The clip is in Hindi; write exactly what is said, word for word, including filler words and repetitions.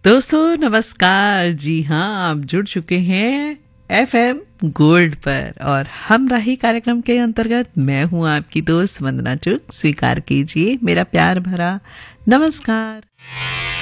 दोस्तों नमस्कार। जी हाँ, आप जुड़ चुके हैं एफ एम गोल्ड पर और हम राही कार्यक्रम के अंतर्गत मैं हूँ आपकी दोस्त वंदना चुग। स्वीकार कीजिए मेरा प्यार भरा नमस्कार।